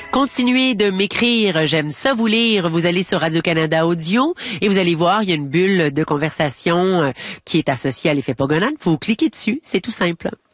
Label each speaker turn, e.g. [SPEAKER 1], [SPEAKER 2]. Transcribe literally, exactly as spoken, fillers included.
[SPEAKER 1] Continuez de m'écrire, j'aime ça vous lire. Vous allez sur Radio-Canada Audio et vous allez voir, il y a une bulle de conversation qui est associée à l'effet Pogonal. Vous cliquez dessus, c'est tout simple.